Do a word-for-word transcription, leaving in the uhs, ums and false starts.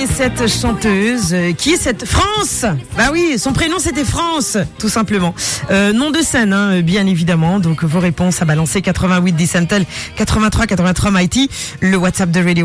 est cette chanteuse? Qui est cette France? Bah oui, son prénom c'était France, tout simplement. Euh, nom de scène, hein, bien évidemment. Donc vos réponses à balancer quatre-vingt-huit dix Santel, quatre-vingt-trois quatre-vingt-trois Mighty, le WhatsApp de Radio.